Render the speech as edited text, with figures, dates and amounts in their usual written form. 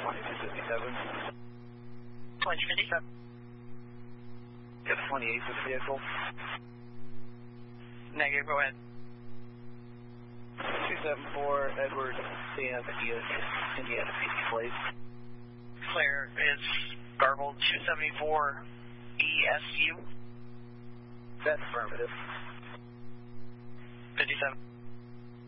2257. 2257. Got 28 for the vehicle. Negative, go ahead. 274 Edward Sam Indiana PC Place. Clear is garbled 274 ESU. That's affirmative. 57.